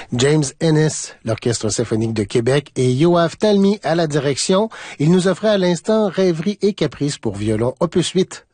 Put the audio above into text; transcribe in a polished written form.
James Ennis, l'Orchestre symphonique de Québec, et Yoav Talmy à la direction. Il nous offrait à l'instant Rêverie et Caprice pour violon opus 8